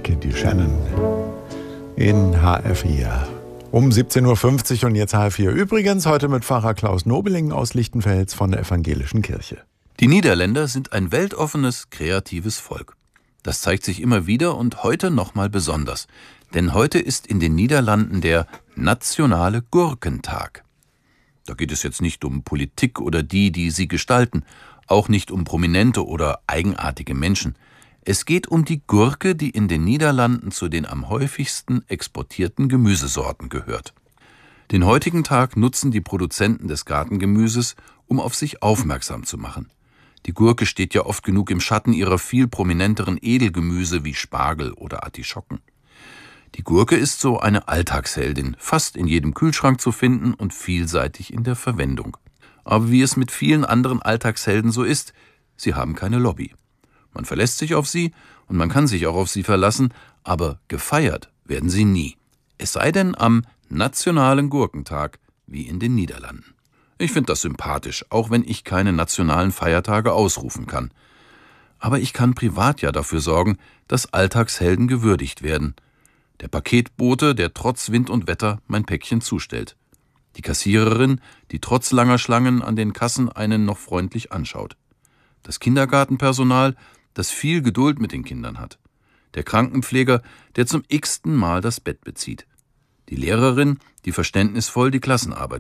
kennt die Shannon in HR4. Um 17.50 Uhr und jetzt HR4. Übrigens heute mit Pfarrer Klaus Nobeling aus Lichtenfels von der Evangelischen Kirche. Die Niederländer sind ein weltoffenes, kreatives Volk. Das zeigt sich immer wieder und heute nochmal besonders. Denn heute ist in den Niederlanden der Nationale Gurkentag. Da geht es jetzt nicht um Politik oder die sie gestalten, auch nicht um prominente oder eigenartige Menschen. Es geht um die Gurke, die in den Niederlanden zu den am häufigsten exportierten Gemüsesorten gehört. Den heutigen Tag nutzen die Produzenten des Gartengemüses, um auf sich aufmerksam zu machen. Die Gurke steht ja oft genug im Schatten ihrer viel prominenteren Edelgemüse wie Spargel oder Artischocken. Die Gurke ist so eine Alltagsheldin, fast in jedem Kühlschrank zu finden und vielseitig in der Verwendung. Aber wie es mit vielen anderen Alltagshelden so ist, sie haben keine Lobby. Man verlässt sich auf sie und man kann sich auch auf sie verlassen, aber gefeiert werden sie nie. Es sei denn am Nationalen Gurkentag, wie in den Niederlanden. Ich finde das sympathisch, auch wenn ich keine nationalen Feiertage ausrufen kann. Aber ich kann privat ja dafür sorgen, dass Alltagshelden gewürdigt werden. Der Paketbote, der trotz Wind und Wetter mein Päckchen zustellt. Die Kassiererin, die trotz langer Schlangen an den Kassen einen noch freundlich anschaut. Das Kindergartenpersonal, das viel Geduld mit den Kindern hat. Der Krankenpfleger, der zum x-ten Mal das Bett bezieht. Die Lehrerin, die verständnisvoll die Klassenarbeit